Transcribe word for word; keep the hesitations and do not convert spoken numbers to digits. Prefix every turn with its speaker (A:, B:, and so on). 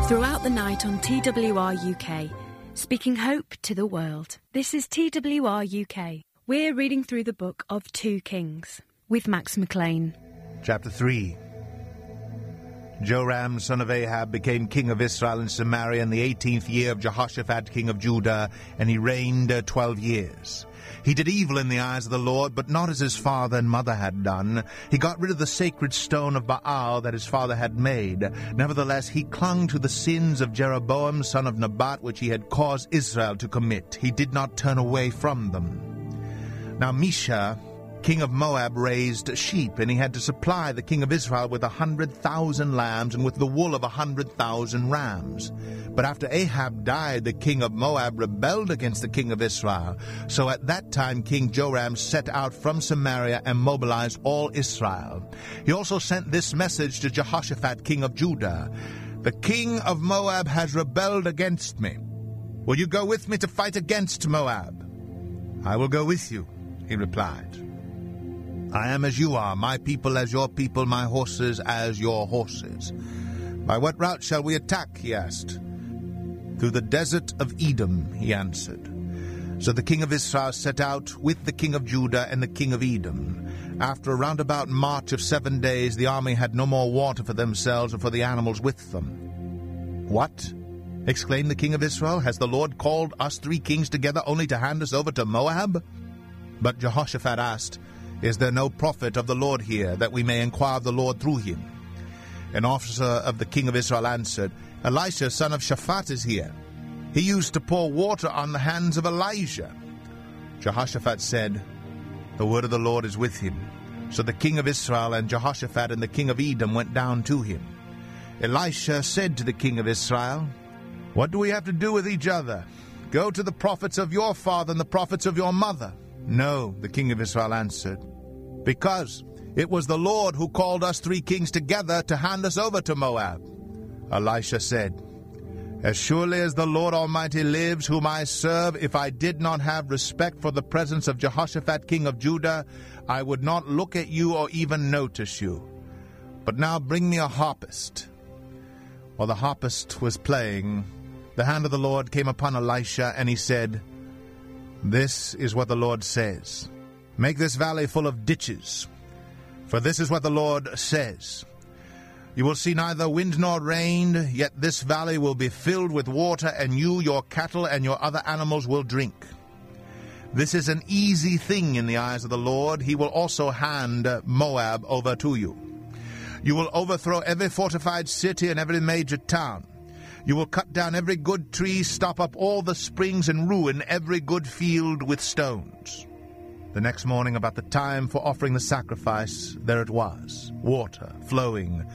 A: Throughout the night on T W R U K, speaking hope to the world. This is T W R U K. We're reading through the book of two Kings with Max McLean.
B: Chapter three. Joram, son of Ahab, became king of Israel and Samaria in the eighteenth year of Jehoshaphat, king of Judah, and he reigned uh, twelve years. He did evil in the eyes of the Lord, but not as his father and mother had done. He got rid of the sacred stone of Baal that his father had made. Nevertheless, he clung to the sins of Jeroboam, son of Nebat, which he had caused Israel to commit. He did not turn away from them. Now Mesha, king of Moab, raised sheep, and he had to supply the king of Israel with a hundred thousand lambs and with the wool of a hundred thousand rams. But after Ahab died, the king of Moab rebelled against the king of Israel. So at that time King Joram set out from Samaria and mobilized all Israel. He also sent this message to Jehoshaphat, king of Judah: "The king of Moab has rebelled against me. Will you go with me to fight against Moab?" "I will go with you," he replied. "I am as you are, my people as your people, my horses as your horses." "By what route shall we attack?" he asked. "Through the desert of Edom," he answered. So the king of Israel set out with the king of Judah and the king of Edom. After a roundabout march of seven days, the army had no more water for themselves or for the animals with them. "What?" exclaimed the king of Israel. "Has the Lord called us three kings together only to hand us over to Moab?" But Jehoshaphat asked, "Is there no prophet of the Lord here, that we may inquire of the Lord through him?" An officer of the king of Israel answered, "Elisha, son of Shaphat, is here. He used to pour water on the hands of Elijah." Jehoshaphat said, "The word of the Lord is with him." So the king of Israel and Jehoshaphat and the king of Edom went down to him. Elisha said to the king of Israel, "What do we have to do with each other? Go to the prophets of your father and the prophets of your mother." "No," the king of Israel answered, "because it was the Lord who called us three kings together to hand us over to Moab." Elisha said, "As surely as the Lord Almighty lives, whom I serve, if I did not have respect for the presence of Jehoshaphat, king of Judah, I would not look at you or even notice you. But now bring me a harpist." While the harpist was playing, the hand of the Lord came upon Elisha, and he said, "This is what the Lord says. Make this valley full of ditches. For this is what the Lord says. You will see neither wind nor rain, yet this valley will be filled with water, and you, your cattle, and your other animals will drink. This is an easy thing in the eyes of the Lord. He will also hand Moab over to you. You will overthrow every fortified city and every major town. You will cut down every good tree, stop up all the springs, and ruin every good field with stones." The next morning, about the time for offering the sacrifice, there it was, water flowing